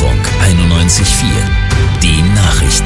Deutschlandfunk 91,4. Die Nachrichten.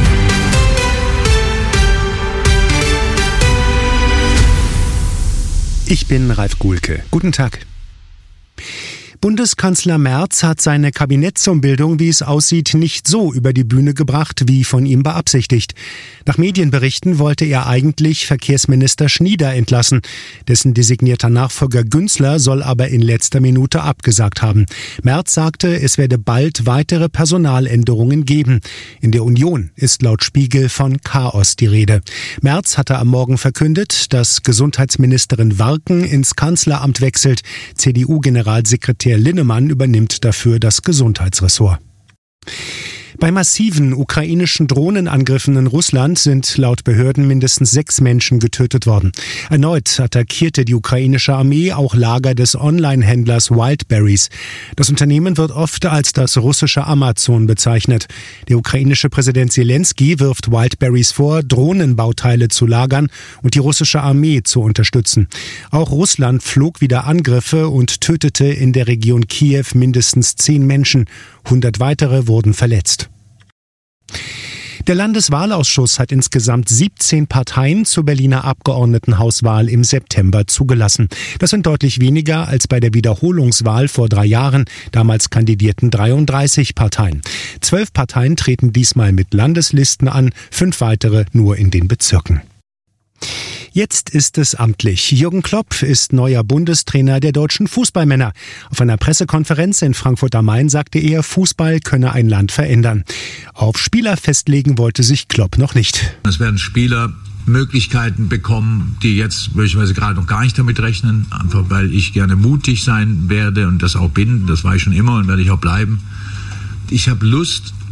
Ich bin Ralf Guhlke. Guten Tag. Bundeskanzler Merz hat seine Kabinettsumbildung, wie es aussieht, nicht so über die Bühne gebracht, wie von ihm beabsichtigt. Nach Medienberichten wollte er eigentlich Verkehrsminister Schnieder entlassen. Dessen designierter Nachfolger Günzler soll aber in letzter Minute abgesagt haben. Merz sagte, es werde bald weitere Personaländerungen geben. In der Union ist laut Spiegel von Chaos die Rede. Merz hatte am Morgen verkündet, dass Gesundheitsministerin Warken ins Kanzleramt wechselt. CDU-Generalsekretär Linnemann übernimmt dafür das Gesundheitsressort. Bei massiven ukrainischen Drohnenangriffen in Russland sind laut Behörden mindestens 6 Menschen getötet worden. Erneut attackierte die ukrainische Armee auch Lager des Online-Händlers Wildberries. Das Unternehmen wird oft als das russische Amazon bezeichnet. Der ukrainische Präsident Zelensky wirft Wildberries vor, Drohnenbauteile zu lagern und die russische Armee zu unterstützen. Auch Russland flog wieder Angriffe und tötete in der Region Kiew mindestens 10 Menschen. 100 weitere wurden verletzt. Der Landeswahlausschuss hat insgesamt 17 Parteien zur Berliner Abgeordnetenhauswahl im September zugelassen. Das sind deutlich weniger als bei der Wiederholungswahl vor 3 Jahren. Damals kandidierten 33 Parteien. 12 Parteien treten diesmal mit Landeslisten an, 5 weitere nur in den Bezirken. Jetzt ist es amtlich. Jürgen Klopp ist neuer Bundestrainer der deutschen Fußballmänner. Auf einer Pressekonferenz in Frankfurt am Main sagte er, Fußball könne ein Land verändern. Auf Spieler festlegen wollte sich Klopp noch nicht. Es werden Spieler Möglichkeiten bekommen, die jetzt möglicherweise gerade noch gar nicht damit rechnen, einfach weil ich gerne mutig sein werde und das auch bin. Das war ich schon immer und werde ich auch bleiben. Ich habe Lust,